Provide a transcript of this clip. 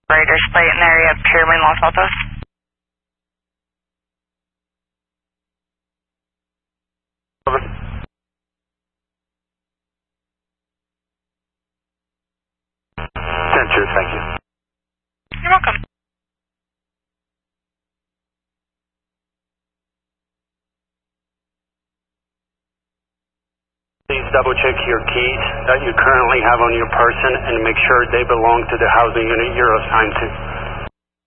Raiders plate in the area of Pyramid Los Altos. Over. Center, thank you. You're welcome. Please double check your keys that you currently have on your person and make sure they belong to the housing unit you're assigned to.